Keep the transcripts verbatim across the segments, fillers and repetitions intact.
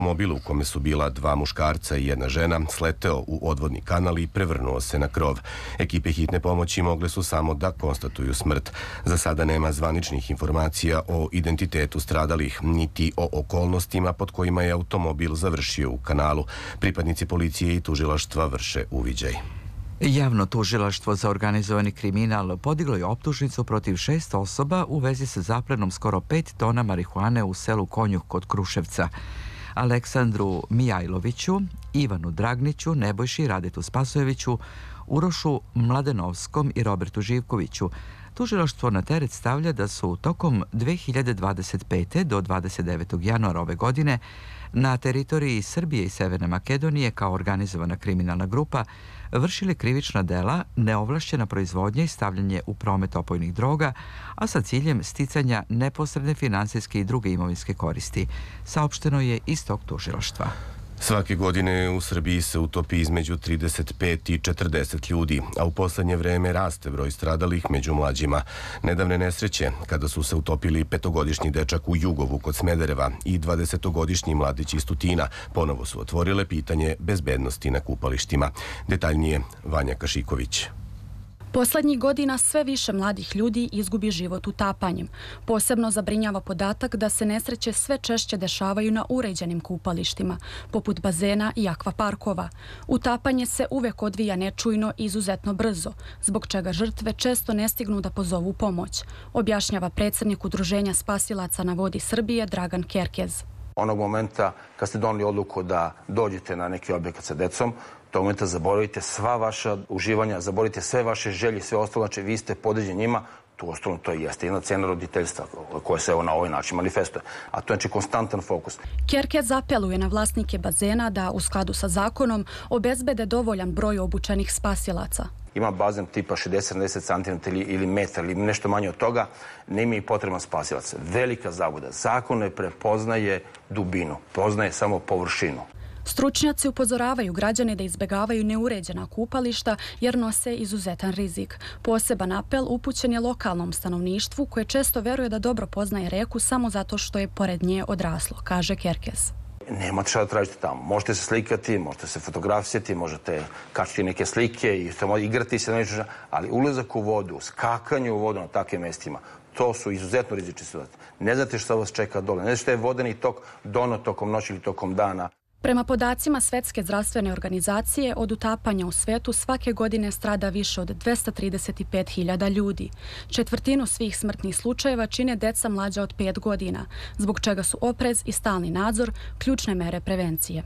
Mobil u kome su bila dva muškarca i jedna žena sleteo u odvodni kanal i prevrnuo se na krov. Ekipe hitne pomoći mogle su samo da konstatuju smrt. Za sada nema zvaničnih informacija o identitetu stradalih, niti o okolnostima pod kojima je automobil završio u kanalu. Pripadnici policije i tužilaštva vrše uviđaj. Javno tužilaštvo za organizovani kriminal podiglo je optužnicu protiv šest osoba u vezi sa zaplenom skoro pet tona marihuane u selu Konjuh kod Kruševca. Aleksandru Mijajloviću, Ivanu Dragniću, Nebojši Radetu Spasojeviću, Urošu Mladenovskom i Robertu Živkoviću. Tužilaštvo na teret stavlja da su tokom dve hiljade dvadeset pete. do dvadeset devetog januara ove godine na teritoriji Srbije i Severne Makedonije kao organizovana kriminalna grupa vršili krivična dela, neovlašćena proizvodnja i stavljanje u promet opojnih droga, a sa ciljem sticanja neposredne finansijske i druge imovinske koristi, saopšteno je iz tog tužilaštva. Svake godine u Srbiji se utopi između trideset pet i četrdeset ljudi, a u poslednje vreme raste broj stradalih među mlađima. Nedavne nesreće, kada su se utopili petogodišnji dečak u Jugovu kod Smedereva i dvadesetogodišnji mladić iz Tutina, ponovo su otvorile pitanje bezbednosti na kupalištima. Detaljnije Vanja Kašiković. Poslednjih godina sve više mladih ljudi izgubi život utapanjem. Posebno zabrinjava podatak da se nesreće sve češće dešavaju na uređenim kupalištima, poput bazena i akvaparkova. Utapanje se uvek odvija nečujno i izuzetno brzo, zbog čega žrtve često ne stignu da pozovu pomoć, objašnjava predsednik Udruženja spasilaca na vodi Srbije Dragan Kerkez. Onog momenta kad ste doneli odluku da dođete na neki objekat sa decom, tog momenta zaboravite sva vaša uživanja, zaboravite sve vaše želje, sve ostalo, znači vi ste podređeni njima, tu ostalo to jeste jedna cena roditeljstva koja se evo na ovaj način manifestuje, a to je znači konstantan fokus. Kerkez apeluje na vlasnike bazena da u skladu sa zakonom obezbede dovoljan broj obučenih spasilaca. Ima bazen tipa šezdeset sedamdeset centimetara ili metar ili nešto manje od toga, nema i potreban spasilac. Velika zabuda. Zakon ne prepoznaje dubinu, poznaje samo površinu. Stručnjaci upozoravaju građane da izbegavaju neuređena kupališta jer nose izuzetan rizik. Poseban apel upućen je lokalnom stanovništvu koje često veruje da dobro poznaje reku samo zato što je pored nje odraslo, kaže Kerkez. Nemate šta da tražite tamo. Možete se slikati, možete se fotografisati, možete kačiti neke slike i samo igrati se, ali ulazak u vodu, skakanje u vodu na takvim mestima, to su izuzetno rizične situacije. Ne znate šta vas čeka dole, ne znate šta je vodeni tok dono tokom noći ili tokom dana. Prema podacima Svetske zdravstvene organizacije, od utapanja u svetu svake godine strada više od dvesta trideset pet hiljada ljudi. Četvrtinu svih smrtnih slučajeva čine deca mlađa od pet godina, zbog čega su oprez i stalni nadzor ključne mere prevencije.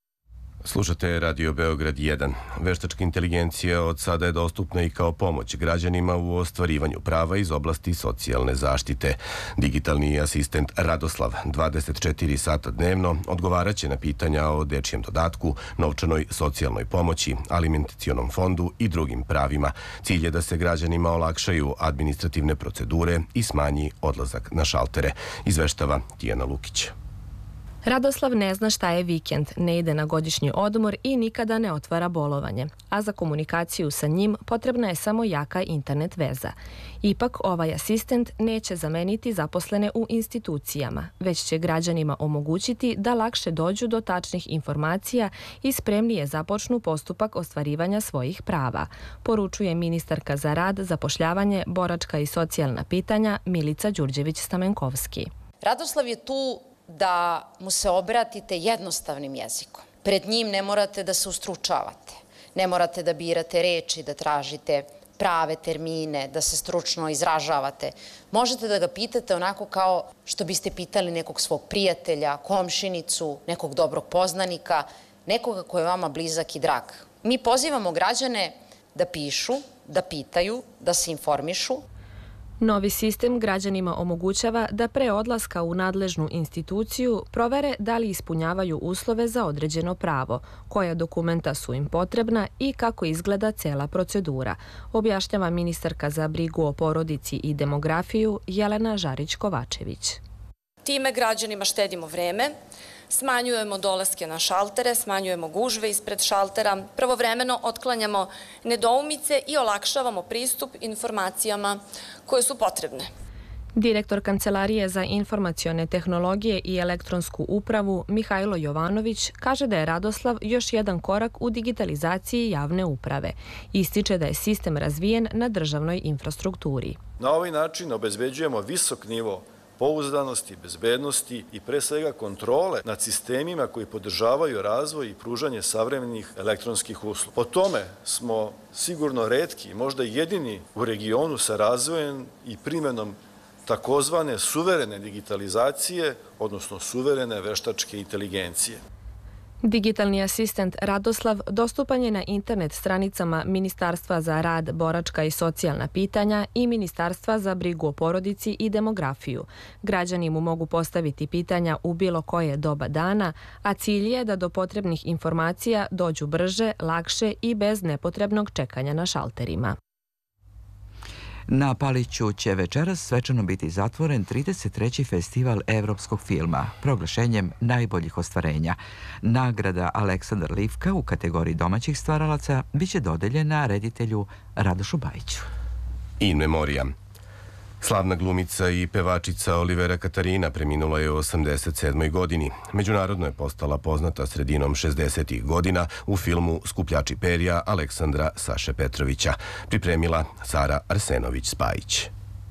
Slušate Radio Beograd jedan. Veštačka inteligencija od sada je dostupna i kao pomoć građanima u ostvarivanju prava iz oblasti socijalne zaštite. Digitalni asistent Radoslav dvadeset četiri sata dnevno odgovaraće na pitanja o dečijem dodatku, novčanoj socijalnoj pomoći, alimentacionom fondu i drugim pravima. Cilj je da se građanima olakšaju administrativne procedure i smanji odlazak na šaltere, izveštava Tijana Lukić. Radoslav ne zna šta je vikend, ne ide na godišnji odmor i nikada ne otvara bolovanje, a za komunikaciju sa njim potrebna je samo jaka internet veza. Ipak ovaj asistent neće zameniti zaposlene u institucijama, već će građanima omogućiti da lakše dođu do tačnih informacija i spremnije započnu postupak ostvarivanja svojih prava, poručuje ministarka za rad, zapošljavanje, boračka i socijalna pitanja Milica Đurđević-Stamenkovski. Radoslav je tu da mu se obratite jednostavnim jezikom. Pred njim ne morate da se ustručavate, ne morate da birate reči, da tražite prave termine, da se stručno izražavate. Možete da ga pitate onako kao što biste pitali nekog svog prijatelja, komšinicu, nekog dobrog poznanika, nekoga ko je vama blizak i drag. Mi pozivamo građane da pišu, da pitaju, da se informišu. Novi sistem građanima omogućava da pre odlaska u nadležnu instituciju provere da li ispunjavaju uslove za određeno pravo, koja dokumenta su im potrebna i kako izgleda cela procedura, objašnjava ministarka za brigu o porodici i demografiju Jelena Žarić-Kovačević. Time građanima štedimo vreme, smanjujemo dolaske na šaltere, smanjujemo gužve ispred šaltera, pravovremeno otklanjamo nedoumice i olakšavamo pristup informacijama koje su potrebne. Direktor Kancelarije za informacione tehnologije i elektronsku upravu Mihajlo Jovanović kaže da je Radoslav još jedan korak u digitalizaciji javne uprave. Ističe da je sistem razvijen na državnoj infrastrukturi. Na ovaj način obezbeđujemo visok nivo pouzdanosti, bezbednosti i pre svega kontrole nad sistemima koji podržavaju razvoj i pružanje savremenih elektronskih usluga. Po tome smo sigurno retki, možda jedini u regionu sa razvojem i primenom takozvane suverene digitalizacije, odnosno suverene veštačke inteligencije. Digitalni asistent Radoslav dostupan je na internet stranicama Ministarstva za rad, boračka i socijalna pitanja i Ministarstva za brigu o porodici i demografiju. Građani mu mogu postaviti pitanja u bilo koje doba dana, a cilj je da do potrebnih informacija dođu brže, lakše i bez nepotrebnog čekanja na šalterima. Na Paliću će večeras svečano biti zatvoren trideset treći festival evropskog filma, proglašenjem najboljih ostvarenja. Nagrada Aleksandar Livka u kategoriji domaćih stvaralaca biće dodeljena reditelju Radošu Bajiću. In memorija. Slavna glumica i pevačica Olivera Katarina preminula je u osamdeset sedmoj godini. Međunarodno je postala poznata sredinom šezdesetih godina u filmu Skupljači perja Aleksandra Saše Petrovića. Pripremila Sara Arsenović-Spajić.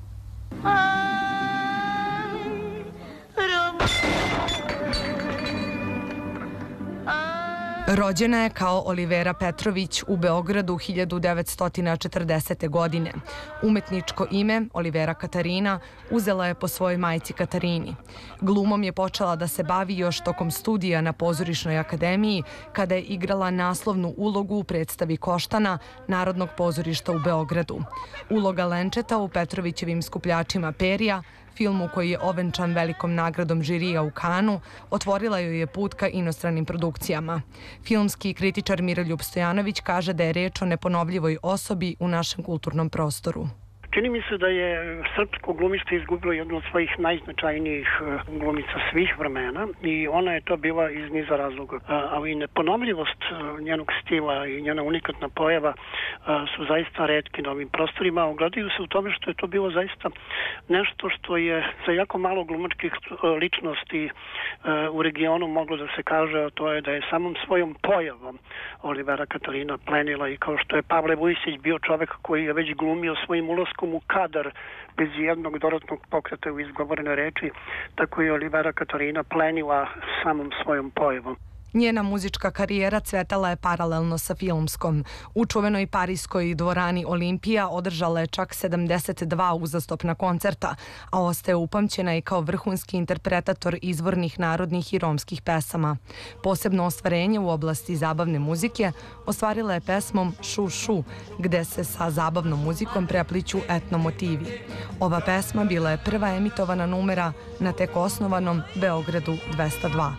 Rođena je kao Olivera Petrović u Beogradu hiljadu devetsto četrdesete. godine. Umetničko ime, Olivera Katarina, uzela je po svojoj majci Katarini. Glumom je počela da se bavi još tokom studija na Pozorišnoj akademiji, kada je igrala naslovnu ulogu u predstavi Koštana Narodnog pozorišta u Beogradu. Uloga Lenčeta u Petrovićevim Skupljačima perja, filmu koji je ovenčan velikom nagradom žirija u Kanu, otvorila joj je put ka inostranim produkcijama. Filmski kritičar Miroljub Stojanović kaže da je reč o neponovljivoj osobi u našem kulturnom prostoru. Čini mi se da je srpsko glumište izgubilo jednu od svojih najznačajnijih glumica svih vremena i ona je to bila iz niza razloga. Ali neponovljivost njenog stila i njena unikatna pojava su zaista retki na ovim prostorima. Ogledaju se u tome što je to bilo zaista nešto što je za jako malo glumačkih ličnosti u regionu moglo da se kaže, a to je da je samom svojom pojavom Olivera Katarina plenila i kao što je Pavle Vujsić bio čovek koji je već glumio svojim ulaskom u kadar bez jednog dodatnog pokreta u izgovorene reči, tako je Olivera Katarina plenila samom svojom pojavom. Njena muzička karijera cvetala je paralelno sa filmskom. U čuvenoj parijskoj dvorani Olimpija održala je čak sedamdeset dva uzastopna koncerta, a ostaje upamćena i kao vrhunski interpretator izvornih narodnih i romskih pesama. Posebno ostvarenje u oblasti zabavne muzike ostvarila je pesmom Šu Šu, gde se sa zabavnom muzikom prepliću etno motivi. Ova pesma bila je prva emitovana numera na tek osnovanom Beogradu dvesta dva.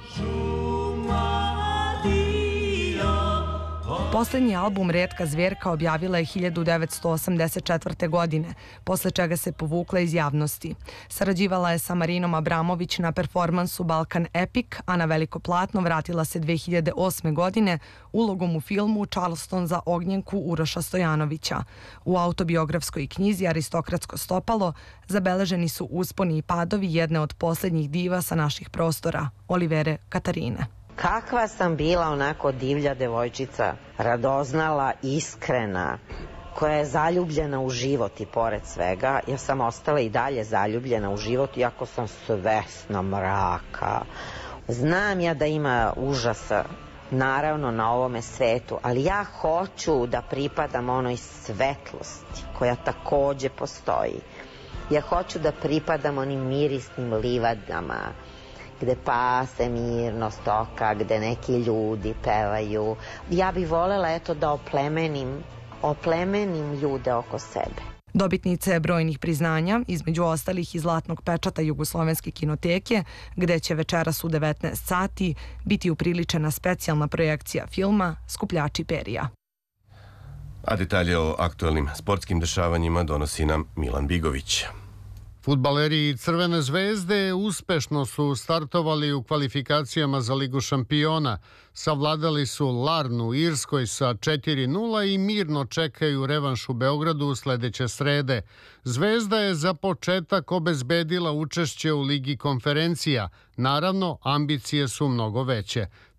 Poslednji album Retka zverka objavila je hiljadu devetsto osamdeset četvrte. godine, posle čega se povukla iz javnosti. Sarađivala je sa Marinom Abramović na performansu Balkan Epic, a na veliko platno vratila se dve hiljade osme. godine ulogom u filmu Charleston za ognjenku Uroša Stojanovića. U autobiografskoj knjizi Aristokratsko stopalo zabeleženi su usponi i padovi jedne od poslednjih diva sa naših prostora, Olivere Katarine. Kakva sam bila onako divlja devojčica, radoznala, iskrena, koja je zaljubljena u život i pored svega. Ja sam ostala i dalje zaljubljena u život, iako sam svesna mraka. Znam ja da ima užasa, naravno, na ovome svetu, ali ja hoću da pripadam onoj svetlosti koja takođe postoji. Ja hoću da pripadam onim mirisnim livadama, gde pase mirno stoka, gde neki ljudi pevaju. Ja bih volela, eto, da oplemenim, oplemenim ljude oko sebe. Dobitnica je brojnih priznanja, između ostalih i zlatnog pečata Jugoslovenske kinoteke, gde će večeras u devetnaest sati biti upriličena specijalna projekcija filma Skupljači perja. A detalje o aktuelnim sportskim dešavanjima donosi nam Milan Bigović. Fudbaleri Crvene zvezde uspešno su startovali u kvalifikacijama za Ligu šampiona. Savladali su Larnu u Irskoj sa četiri nula i mirno čekaju revanš u Beogradu sledeće srede. Zvezda je za početak obezbedila učešće u Ligi konferencija. Naravno, ambicije su mnogo veće.